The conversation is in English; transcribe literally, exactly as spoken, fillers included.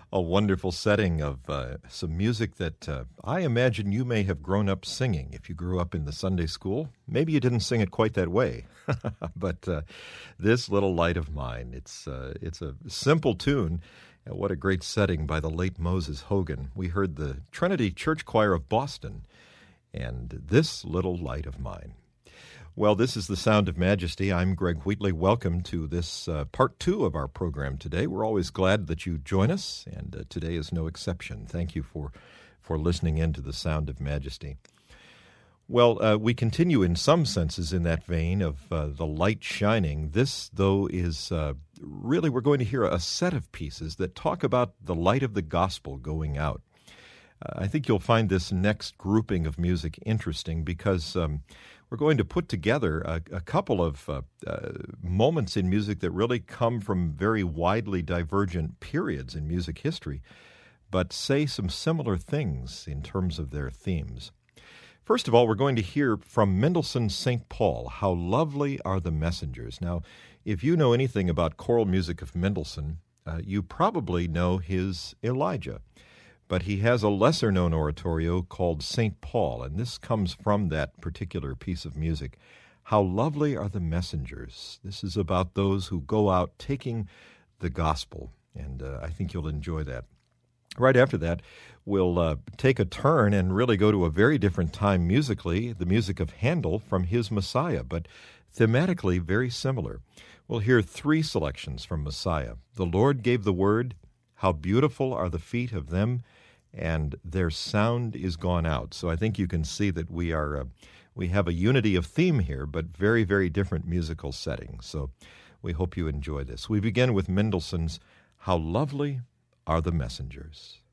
A wonderful setting of uh, some music that uh, I imagine you may have grown up singing if you grew up in the Sunday school. Maybe you didn't sing it quite that way, but uh, This Little Light of Mine, it's, uh, it's a simple tune. And what a great setting by the late Moses Hogan. We heard the Trinity Church Choir of Boston and This Little Light of Mine. Well, this is the Sound of Majesty. I'm Greg Wheatley. Welcome to this uh, part two of our program today. We're always glad that you join us, and uh, today is no exception. Thank you for, for listening in to the Sound of Majesty. Well, uh, we continue in some senses in that vein of uh, the light shining. This, though, is uh, really, we're going to hear a set of pieces that talk about the light of the gospel going out. Uh, I think you'll find this next grouping of music interesting because um, we're going to put together a, a couple of uh, uh, moments in music that really come from very widely divergent periods in music history, but say some similar things in terms of their themes. First of all, we're going to hear from Mendelssohn's Saint Paul, How Lovely Are the Messengers. Now, if you know anything about choral music of Mendelssohn, uh, you probably know his Elijah. But he has a lesser-known oratorio called Saint Paul, and this comes from that particular piece of music. How lovely are the messengers. This is about those who go out taking the gospel, and uh, I think you'll enjoy that. Right after that, we'll uh, take a turn and really go to a very different time musically, the music of Handel from his Messiah, but thematically very similar. We'll hear three selections from Messiah. The Lord gave the word, how beautiful are the feet of them, and their sound is gone out. So I think you can see that we are uh, we have a unity of theme here, but very, very different musical settings. So we hope you enjoy this. We begin with Mendelssohn's How Lovely Are the Messengers.